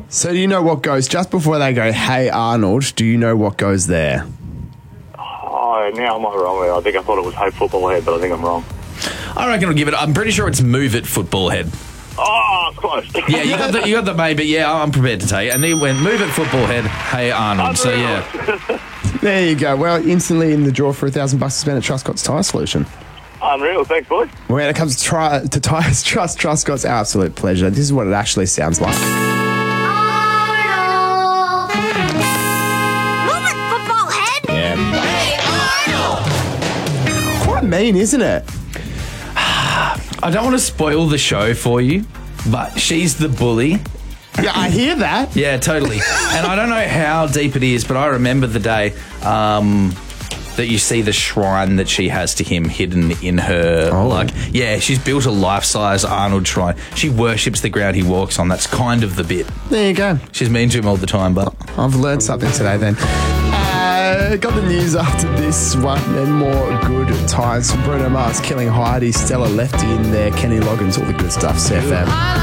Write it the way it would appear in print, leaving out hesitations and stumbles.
So do you know what goes just before they go, hey, Arnold, do you know what goes there? Oh, now am I wrong? I think I thought it was Hey Football Head, but I think I'm wrong. I reckon I'll give it. I'm pretty sure it's Move It Football Head. Oh, close. Yeah, you got the maybe. Yeah, I'm prepared to take it. And he went Move It Football Head. Hey Arnold. So yeah. There you go. Well, instantly in the draw for $1,000 to spend at Truscott's Tyre Solution. Unreal. Thanks, boys. When it comes to tyres, trust Truscott's our absolute pleasure. This is what it actually sounds like. Quite mean, isn't it? I don't want to spoil the show for you, but she's the bully. Yeah, I hear that. Yeah, totally. And I don't know how deep it is, but I remember the day that you see the shrine that she has to him hidden in her. Yeah, she's built a life-size Arnold shrine. She worships the ground he walks on. That's kind of the bit. There you go. She's mean to him all the time, but I've learned something today then. Got the news after this one and more good times from Bruno Mars, Killing Heidi, Stella Lefty in there, Kenny Loggins, all the good stuff, CFM.